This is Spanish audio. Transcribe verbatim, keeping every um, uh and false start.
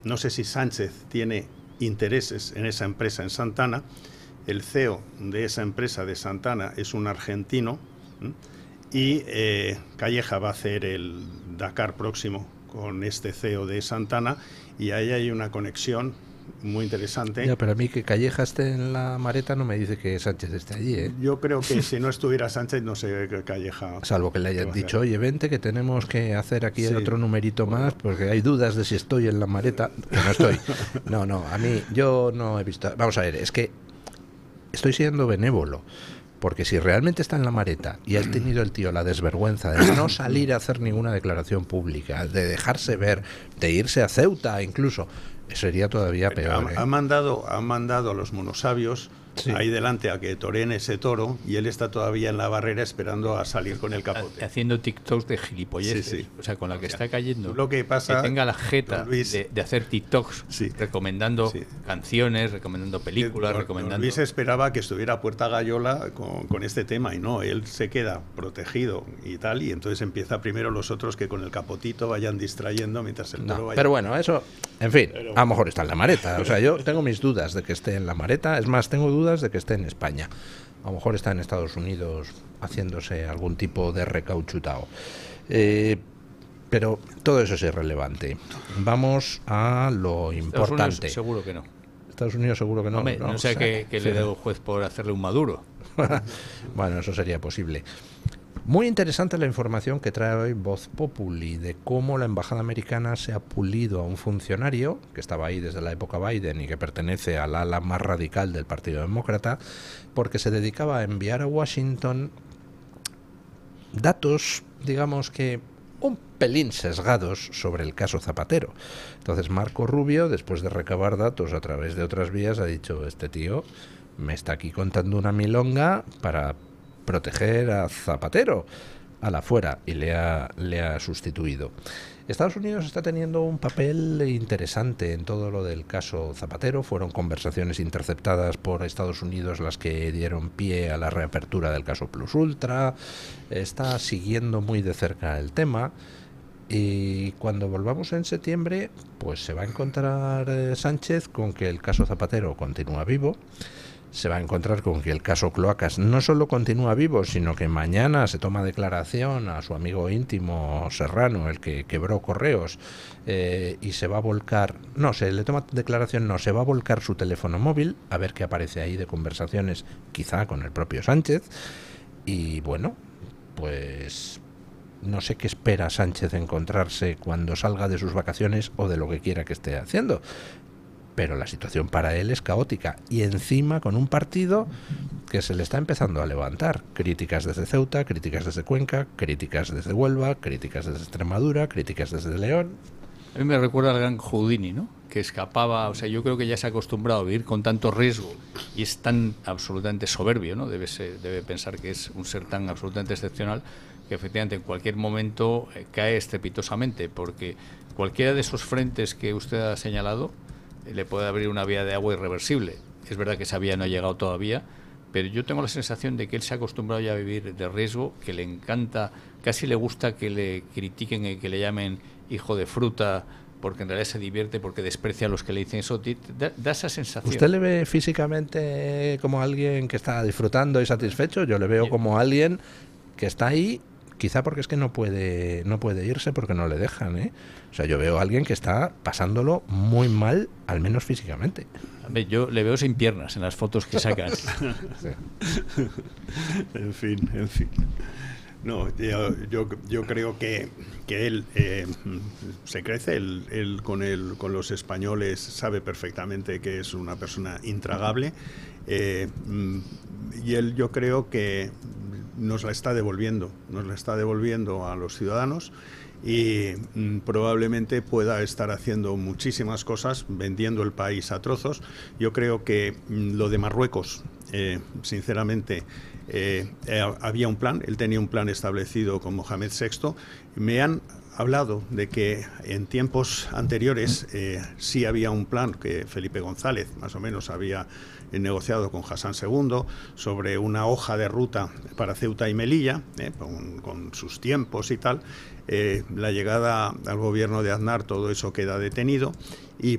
No sé si Sánchez tiene intereses en esa empresa en Santana. El C E O de esa empresa de Santana es un argentino, ¿m? y eh, Calleja va a hacer el Dakar próximo con este C E O de Santana, y ahí hay una conexión muy interesante. Ya, pero a mí que Calleja esté en la Mareta no me dice que Sánchez esté allí, ¿eh? Yo creo que si no estuviera Sánchez, no sé qué Calleja... Salvo que le hayan dicho, oye, vente que tenemos que hacer aquí Sí. otro numerito más, porque hay dudas de si estoy en la Mareta. Que no estoy. No, no, a mí, yo no he visto... Vamos a ver, es que estoy siendo benévolo. Porque si realmente está en la Mareta y ha tenido el tío la desvergüenza de no salir a hacer ninguna declaración pública, de dejarse ver, de irse a Ceuta incluso, sería todavía peor. Ha, ¿eh? ha mandado, ha mandado a los monosabios, Sí. ahí delante, a que toreen ese toro, y él está todavía en la barrera esperando a salir con el capote. Haciendo TikToks de gilipolleces. Sí, sí. O sea, con la que O sea, está cayendo. lo que pasa, que tenga la jeta don Luis, de, de hacer TikToks sí, recomendando sí. canciones, recomendando películas, Don- recomendando... Don Luis esperaba que estuviera a puerta gallola con, con este tema, y no, él se queda protegido y tal, y entonces empieza primero los otros que con el capotito vayan distrayendo mientras el No, toro vaya... pero bueno, eso, en fin, a lo mejor está en la Mareta. O sea, yo tengo mis dudas de que esté en la Mareta. Es más, tengo dudas de que esté en España. A lo mejor está en Estados Unidos haciéndose algún tipo de recauchutado. Eh, pero todo eso es irrelevante. Vamos a lo Estados importante. Unidos, seguro que no. Estados Unidos seguro que no. Hombre, no, no sea sé. que, que Sí. le dé un juez por hacerle un Maduro. Bueno, eso sería posible. Muy interesante la información que trae hoy Voz Populi de cómo la embajada americana se ha pulido a un funcionario que estaba ahí desde la época Biden y que pertenece al ala más radical del Partido Demócrata, porque se dedicaba a enviar a Washington datos, digamos que un pelín sesgados sobre el caso Zapatero. Entonces Marco Rubio, después de recabar datos a través de otras vías, ha dicho, este tío me está aquí contando una milonga para proteger a Zapatero a la fuera, y le ha, le ha sustituido. Estados Unidos está teniendo un papel interesante en todo lo del caso Zapatero. Fueron conversaciones interceptadas por Estados Unidos las que dieron pie a la reapertura del caso Plus Ultra. Está siguiendo muy de cerca el tema. Y cuando volvamos en septiembre, pues se va a encontrar eh, Sánchez con que el caso Zapatero continúa vivo. Se va a encontrar con que el caso Cloacas no solo continúa vivo, sino que mañana se toma declaración a su amigo íntimo Serrano, el que quebró Correos, eh, y se va a volcar, no, se le toma declaración, no, se va a volcar su teléfono móvil, a ver qué aparece ahí de conversaciones, quizá con el propio Sánchez. Y bueno, pues no sé qué espera Sánchez encontrarse cuando salga de sus vacaciones o de lo que quiera que esté haciendo. Pero la situación para él es caótica, y encima con un partido que se le está empezando a levantar. Críticas desde Ceuta, críticas desde Cuenca, críticas desde Huelva, críticas desde Extremadura, críticas desde León. A mí me recuerda al gran Houdini, ¿no? Que escapaba, o sea, yo creo que ya se ha acostumbrado a vivir con tanto riesgo y es tan absolutamente soberbio, ¿no? Debe ser, debe pensar que es un ser tan absolutamente excepcional que efectivamente en cualquier momento eh, cae estrepitosamente, porque cualquiera de esos frentes que usted ha señalado eh, le puede abrir una vía de agua irreversible. Es verdad que esa vía no ha llegado todavía, pero yo tengo la sensación de que él se ha acostumbrado ya a vivir de riesgo, que le encanta, casi le gusta que le critiquen y que le llamen hijo de fruta, porque en realidad se divierte, porque desprecia a los que le dicen eso. Da, da esa sensación. ¿Usted le ve físicamente como alguien que está disfrutando y satisfecho? Yo le veo como alguien que está ahí, quizá porque es que no puede no puede irse porque no le dejan, ¿eh? O sea, yo veo a alguien que está pasándolo muy mal, al menos físicamente. Yo le veo sin piernas en las fotos que sacan. Sí. En fin, en fin. No, yo, yo, yo creo que, que él eh, se crece, él, él con, el, con los españoles sabe perfectamente que es una persona intragable, eh, y él yo creo que nos la está devolviendo, nos la está devolviendo a los ciudadanos, y mm, probablemente pueda estar haciendo muchísimas cosas, vendiendo el país a trozos. Yo creo que mm, lo de Marruecos, eh, sinceramente, eh, eh, había un plan, él tenía un plan establecido con Mohamed sexto. Me han hablado de que en tiempos anteriores eh, sí había un plan que Felipe González más o menos había negociado con Hassan segundo sobre una hoja de ruta para Ceuta y Melilla, eh, con, con sus tiempos y tal. Eh, la llegada al gobierno de Aznar, todo eso queda detenido, y